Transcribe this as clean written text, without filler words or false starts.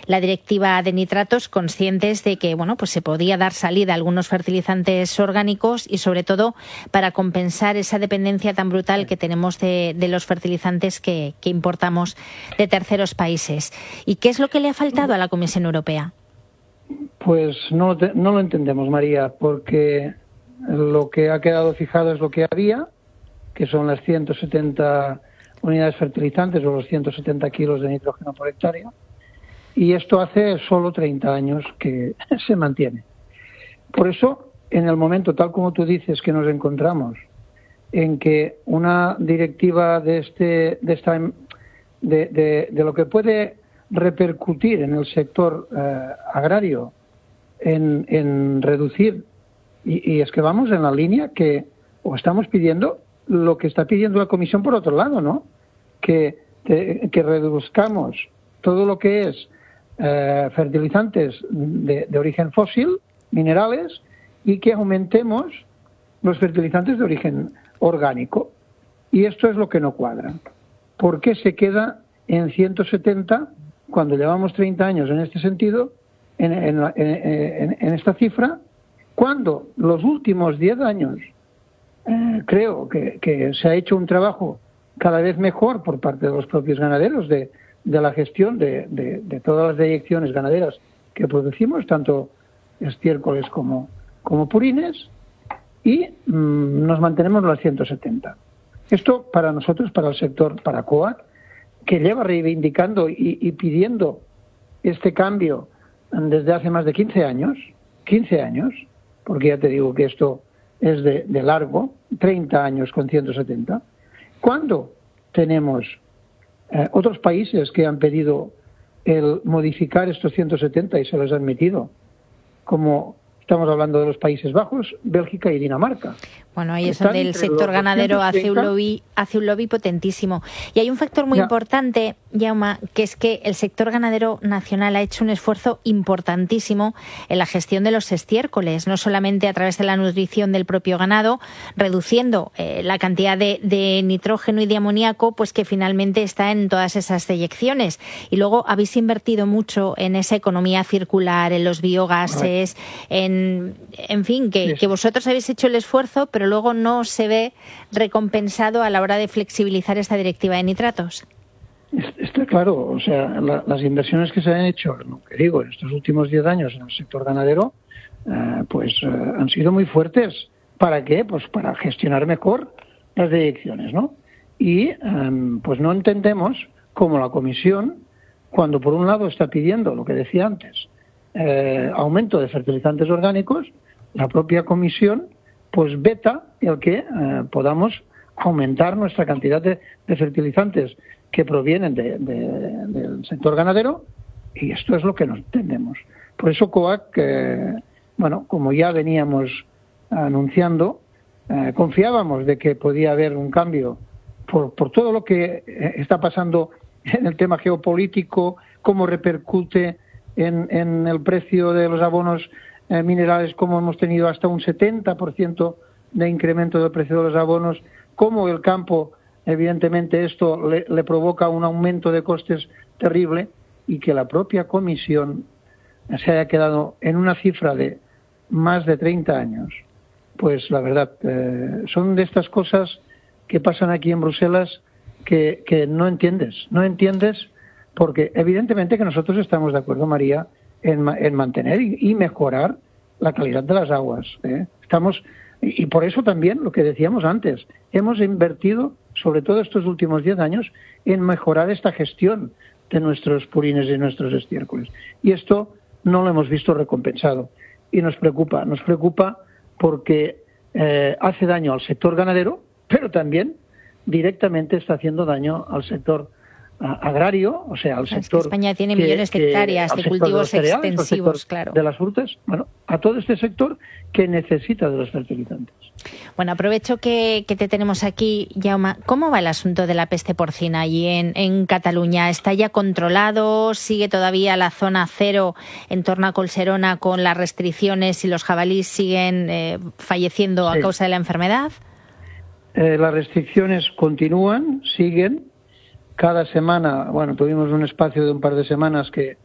la directiva de nitratos, conscientes de que pues se podía dar salida a algunos fertilizantes orgánicos y sobre todo para compensar esa dependencia tan brutal que tenemos de los fertilizantes que importamos de terceros países. ¿Y qué es lo que le ha faltado a la Comisión Europea? Pues no lo entendemos, María, porque lo que ha quedado fijado es lo que había, que son las 170 unidades fertilizantes o los 170 kilos de nitrógeno por hectárea, y esto hace solo 30 años que se mantiene. Por eso, en el momento, tal como tú dices, que nos encontramos, en que una directiva de lo que puede repercutir en el sector agrario, en reducir, y es que vamos en la línea que o estamos pidiendo lo que está pidiendo la Comisión por otro lado, ¿no? Que reduzcamos todo lo que es fertilizantes de origen fósil, minerales, y que aumentemos los fertilizantes de origen orgánico. Y esto es lo que no cuadra. ¿Por qué se queda en 170 cuando llevamos 30 años en este sentido, en esta cifra, cuando los últimos 10 años creo que se ha hecho un trabajo cada vez mejor por parte de los propios ganaderos de la gestión de todas las deyecciones ganaderas que producimos, tanto estiércoles como purines, y nos mantenemos los 170. Esto para nosotros, para el sector, para COAC, que lleva reivindicando y pidiendo este cambio desde hace más de 15 años, porque ya te digo que esto es de largo, 30 años con 170, cuando tenemos otros países que han pedido el modificar estos 170 y se los han metido, como estamos hablando de los Países Bajos, Bélgica y Dinamarca. Bueno, ahí es donde el sector ganadero hace un lobby potentísimo. Y hay un factor muy importante, Jaume, que es que el sector ganadero nacional ha hecho un esfuerzo importantísimo en la gestión de los estiércoles, no solamente a través de la nutrición del propio ganado, reduciendo la cantidad de nitrógeno y de amoníaco, pues que finalmente está en todas esas deyecciones. Y luego habéis invertido mucho en esa economía circular, en los biogases, en fin, que vosotros habéis hecho el esfuerzo, pero luego no se ve recompensado a la hora de flexibilizar esta directiva de nitratos. Está claro, o sea, las inversiones que se han hecho, lo que digo, en estos últimos 10 años en el sector ganadero, han sido muy fuertes. ¿Para qué? Pues para gestionar mejor las deyecciones, ¿no? Y pues no entendemos cómo la Comisión, cuando por un lado está pidiendo lo que decía antes, aumento de fertilizantes orgánicos, la propia Comisión pues veta el que podamos aumentar nuestra cantidad de fertilizantes que provienen del sector ganadero, y esto es lo que no entendemos. Por eso COAC, como ya veníamos anunciando, confiábamos de que podía haber un cambio por todo lo que está pasando en el tema geopolítico, cómo repercute en el precio de los abonos minerales, como hemos tenido hasta un 70% de incremento del precio de los abonos, como el campo, evidentemente esto le provoca un aumento de costes terrible, y que la propia Comisión se haya quedado en una cifra de más de 30 años. Pues la verdad, son de estas cosas que pasan aquí en Bruselas que no entiendes, porque evidentemente que nosotros estamos de acuerdo, María, en mantener y mejorar la calidad de las aguas. Y por eso también, lo que decíamos antes, hemos invertido, sobre todo estos últimos 10 años, en mejorar esta gestión de nuestros purines y nuestros estiércoles. Y esto no lo hemos visto recompensado. Y nos preocupa porque hace daño al sector ganadero, pero también directamente está haciendo daño al sector agrario, o sea, al sector... España tiene millones de hectáreas de cultivos extensivos, claro. De las frutas, a todo este sector que necesita de los fertilizantes. Bueno, aprovecho que te tenemos aquí, Jaume. ¿Cómo va el asunto de la peste porcina allí en Cataluña? ¿Está ya controlado? ¿Sigue todavía la zona cero en torno a Collserola con las restricciones y los jabalíes siguen falleciendo a causa de la enfermedad? Las restricciones continúan, siguen. Cada semana, tuvimos un espacio de un par de semanas que